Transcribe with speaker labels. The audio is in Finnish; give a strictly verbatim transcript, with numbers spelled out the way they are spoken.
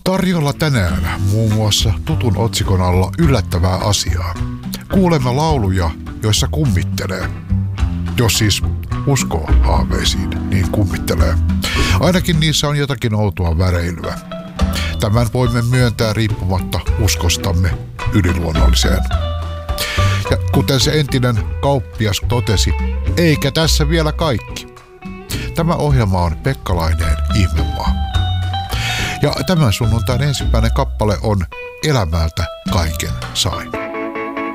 Speaker 1: Tarjolla tänään muun muassa tutun otsikon alla yllättävää asiaa. Kuulemme lauluja, joissa kummittelee. Jos siis uskoo haaveisiin, niin kummittelee. Ainakin niissä on jotakin outoa väreilyä. Tämän voimme myöntää riippumatta uskostamme yliluonnolliseen. Ja kuten se entinen kauppias totesi, eikä tässä vielä kaikki. Tämä ohjelma on Pekka Laineen Ihmemaa. Ja tämän sunnuntain ensimmäinen kappale on Elämältä kaiken sain.